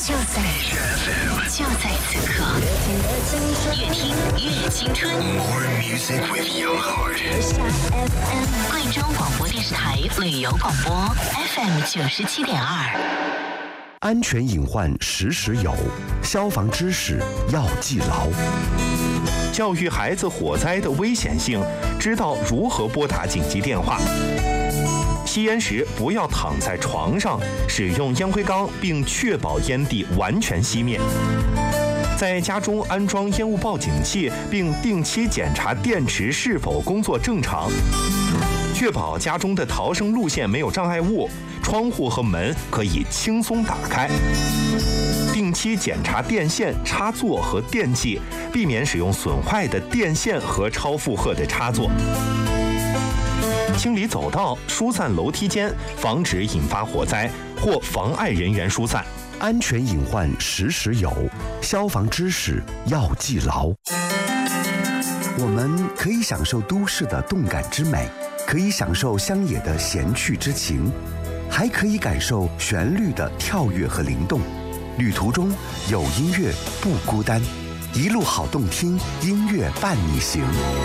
就在此刻，越听越青春。 More music with your heart. 贵州广播电视台旅游广播 FM 97.2。 安全隐患时时有，消防知识要记牢。 教育孩子火灾的危险性，知道如何拨打紧急电话。吸烟时不要躺在床上，使用烟灰缸，并确保烟蒂完全熄灭。在家中安装烟雾报警器，并定期检查电池是否工作正常。确保家中的逃生路线没有障碍物，窗户和门可以轻松打开。定期检查电线、插座和电器，避免使用损坏的电线和超负荷的插座。清理走道、疏散楼梯间，防止引发火灾或妨碍人员疏散。 安全隐患时时有，消防知识要记牢。我们可以享受都市的动感之美，可以享受乡野的闲趣之情，还可以感受旋律的跳跃和灵动。旅途中有音乐不孤单，一路好动听，音乐伴你行。